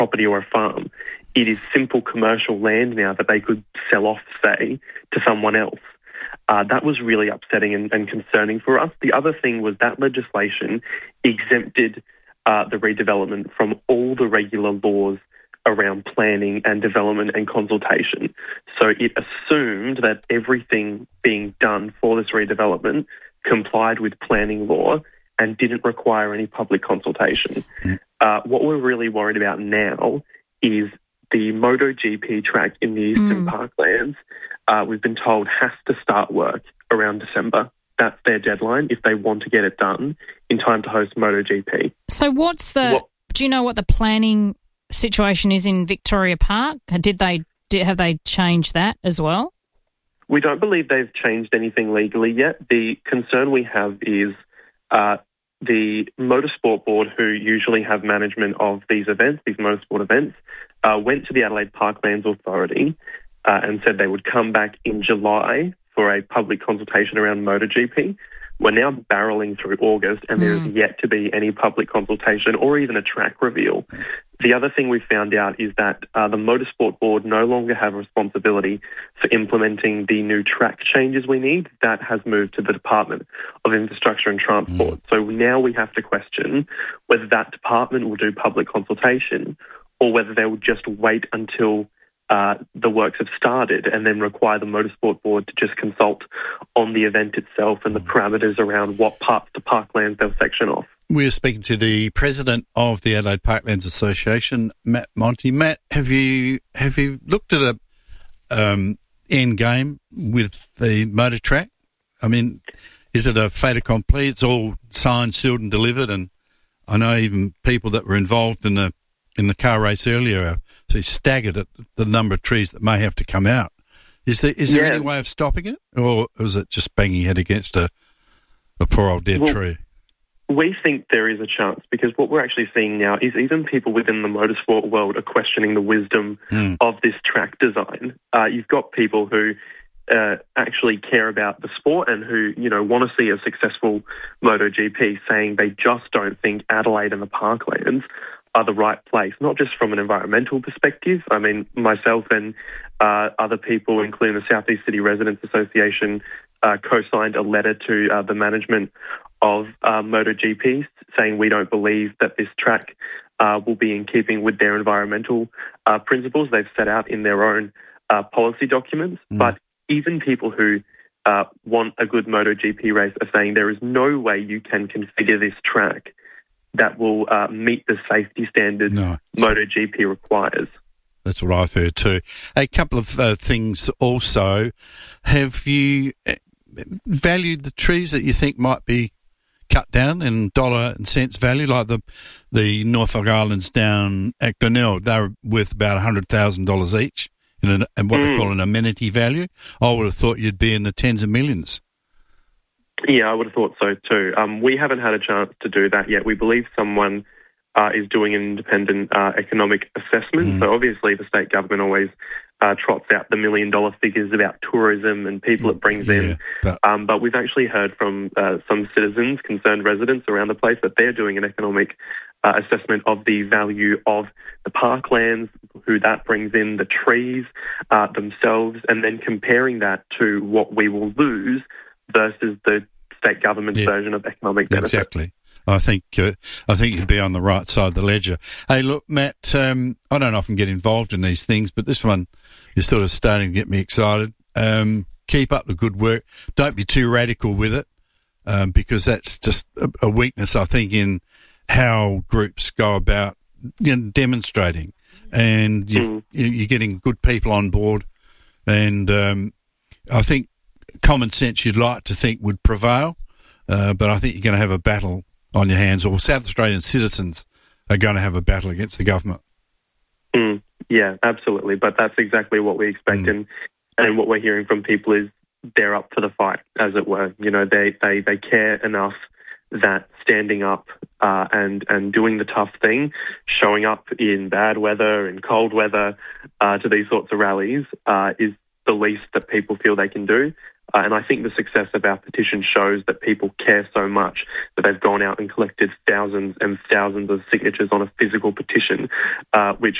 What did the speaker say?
property or a farm. It is simple commercial land now that they could sell off, say, to someone else. That was really upsetting and concerning for us. The other thing was that legislation exempted the redevelopment from all the regular laws around planning and development and consultation. So it assumed that everything being done for this redevelopment complied with planning law and didn't require any public consultation. What we're really worried about now is the MotoGP track in the Eastern Parklands. We've been told has to start work around December. That's their deadline if they want to get it done in time to host MotoGP. So do you know what the planning situation is in Victoria Park? Have they changed that as well? We don't believe they've changed anything legally yet. The concern we have is the Motorsport Board, who usually have management of these events, these motorsport events, went to the Adelaide Parklands Authority and said they would come back in July for a public consultation around MotoGP. We're now barreling through August and there is yet to be any public consultation or even a track reveal. The other thing we found out is that the Motorsport Board no longer have responsibility for implementing the new track changes we need. That has moved to the Department of Infrastructure and Transport. So now we have to question whether that department will do public consultation or whether they will just wait until the works have started and then require the Motorsport Board to just consult on the event itself and the parameters around what parts of the parklands they'll section off. We're speaking to the president of the Adelaide Parklands Association, Matt Monty. Matt, have you looked at a end game with the motor track? I mean, is it a fait accompli? It's all signed, sealed, and delivered. And I know even people that were involved in the car race earlier are staggered at the number of trees that may have to come out. Is there any way of stopping it, or is it just banging your head against a poor old dead tree? We think there is a chance, because what we're actually seeing now is even people within the motorsport world are questioning the wisdom of this track design. You've got people who actually care about the sport and who, want to see a successful MotoGP saying they just don't think Adelaide and the Parklands are the right place, not just from an environmental perspective. I mean, myself and other people, including the Southeast City Residents Association, co-signed a letter to the management of MotoGP saying we don't believe that this track will be in keeping with their environmental principles they've set out in their own policy documents. But even people who want a good MotoGP race are saying there is no way you can configure this track that will meet the safety standards MotoGP requires. That's what I've heard too. A couple of things also. Have you valued the trees that you think might be cut down in dollar and cents value, like the Norfolk Islands down at Glenelg? They're worth about $100,000 each in what they call an amenity value. I would have thought you'd be in the tens of millions. Yeah, I would have thought so too. We haven't had a chance to do that yet. We believe someone is doing an independent economic assessment. So obviously the state government always trots out the $1 million figures about tourism and people it brings in. But we've actually heard from some citizens, concerned residents around the place, that they're doing an economic assessment of the value of the parklands, who that brings in, the trees themselves, and then comparing that to what we will lose versus the state government's version of economic benefit. Exactly. I think you'd be on the right side of the ledger. Hey, look, Matt, I don't often get involved in these things, but this one is sort of starting to get me excited. Keep up the good work. Don't be too radical with it, because that's just a weakness, I think, in how groups go about demonstrating. And you're getting good people on board. And I think common sense, you'd like to think, would prevail. But I think you're going to have a battle on your hands, or South Australian citizens are going to have a battle against the government. Yeah, absolutely. But that's exactly what we expect. And what we're hearing from people is they're up for the fight, as it were. They care enough that standing up and doing the tough thing, showing up in bad weather and cold weather to these sorts of rallies is the least that people feel they can do. And I think the success of our petition shows that people care so much that they've gone out and collected thousands and thousands of signatures on a physical petition, which